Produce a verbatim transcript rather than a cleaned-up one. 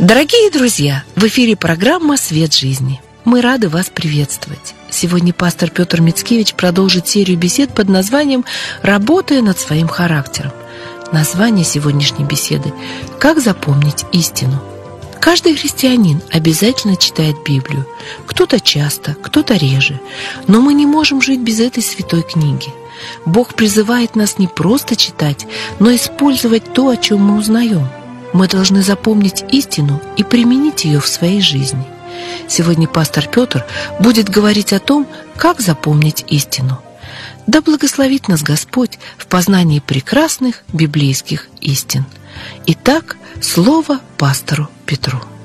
Дорогие друзья, в эфире программа «Свет жизни». Мы рады вас приветствовать. Сегодня пастор Петр Мицкевич продолжит серию бесед под названием «Работая над своим характером». Название сегодняшней беседы «Как запомнить истину». Каждый христианин обязательно читает Библию. Кто-то часто, кто-то реже. Но мы не можем жить без этой святой книги. Бог призывает нас не просто читать, но использовать то, о чем мы узнаем. Мы должны запомнить истину и применить ее в своей жизни. Сегодня пастор Петр будет говорить о том, как запомнить истину. Да благословит нас Господь в познании прекрасных библейских истин. Итак, слово пастору Петру.